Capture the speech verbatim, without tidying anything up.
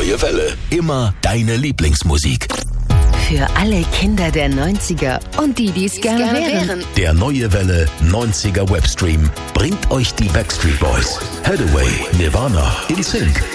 Neue Welle. Immer deine Lieblingsmusik. Für alle Kinder der neunziger und die, die es gerne, gerne wären. Der Neue Welle neunziger Webstream bringt euch die Backstreet Boys, Hathaway, Nirvana, In Sync,